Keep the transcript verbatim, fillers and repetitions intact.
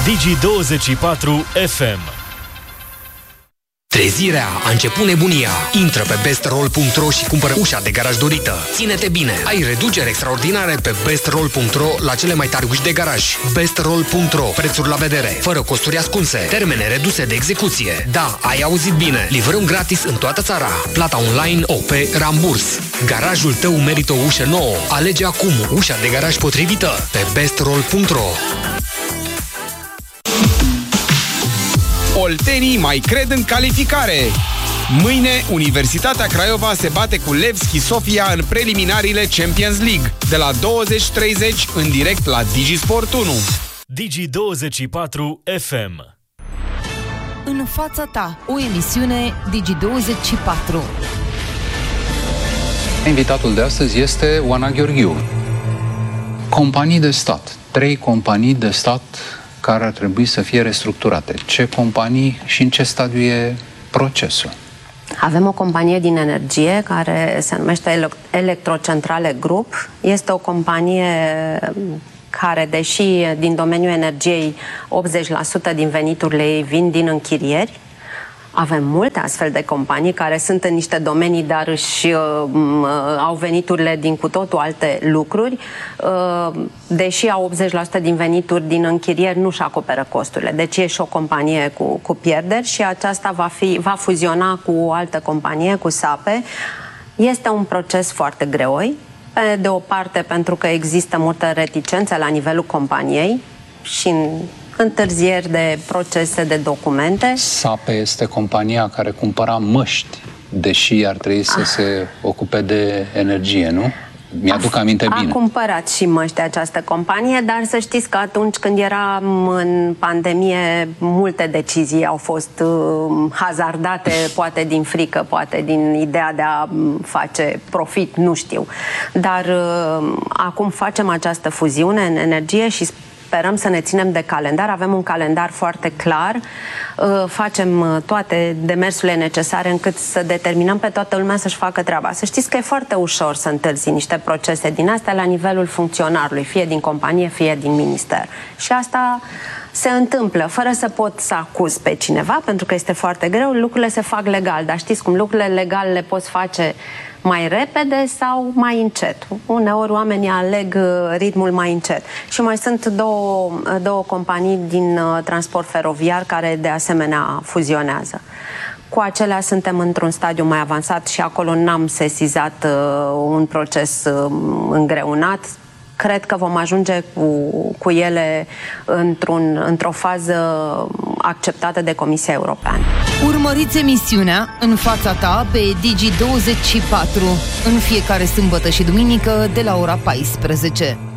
Digi douăzeci și patru F M. Trezirea a început nebunia. Intră pe best roll punct ro și cumpără ușa de garaj dorită. Ține-te bine! Ai reduceri extraordinare pe best roll punct ro la cele mai tari uși de garaj. best roll punct ro. Prețuri la vedere, fără costuri ascunse, termene reduse de execuție. Da, ai auzit bine! Livrăm gratis în toată țara. Plata online O P Ramburs. Garajul tău merită o ușă nouă. Alege acum ușa de garaj potrivită pe best roll punct ro. Oltenii mai cred în calificare. Mâine, Universitatea Craiova se bate cu Levski Sofia în preliminariile Champions League. De la douăzeci treizeci, în direct la Digisport unu. Digi douăzeci și patru F M. În fața ta, o emisiune Digi douăzeci și patru. Invitatul de astăzi este Oana Gheorghiu. Companii de stat. Trei companii de stat care ar trebui să fie restructurate. Ce companii și în ce stadiu e procesul? Avem o companie din energie care se numește Electrocentrale Group. Este o companie care, deși din domeniul energiei optzeci la sută din veniturile ei vin din închirieri, avem multe astfel de companii care sunt în niște domenii, dar își uh, au veniturile din cu totul alte lucruri. Uh, deși au optzeci la sută din venituri din închirieri, nu-și acoperă costurile. Deci e și o companie cu, cu pierderi și aceasta va, fi, va fuziona cu o altă companie, cu SAPE. Este un proces foarte greoi. Pe de o parte, pentru că există multă reticență la nivelul companiei și în întârzieri de procese, de documente. SAPE este compania care cumpăra măști, deși ar trebui să ah. se ocupe de energie, nu? Mi-aduc aminte bine. A cumpărat și măști această companie, dar să știți că atunci când eram în pandemie, multe decizii au fost uh, hazardate, poate din frică, poate din ideea de a face profit, nu știu. Dar uh, acum facem această fuziune în energie și sperăm să ne ținem de calendar. Avem un calendar foarte clar. Facem toate demersurile necesare încât să determinăm pe toată lumea să-și facă treaba. Să știți că e foarte ușor să întârzi niște procese din astea la nivelul funcționarului, fie din companie, fie din minister. Și asta se întâmplă, fără să pot să acuz pe cineva, pentru că este foarte greu. Lucrurile se fac legal, dar știți cum lucrurile legale le poți face mai repede sau mai încet. Uneori oamenii aleg ritmul mai încet. Și mai sunt două, două companii din uh, transport feroviar care de asemenea fuzionează. Cu acelea suntem într-un stadiu mai avansat și acolo n-am sesizat uh, un proces uh, îngreunat. Cred că vom ajunge cu, cu ele într-un, într-o fază acceptată de Comisia Europeană. Urmăriți emisiunea În fața ta pe Digi douăzeci și patru în fiecare sâmbătă și duminică de la ora paisprezece.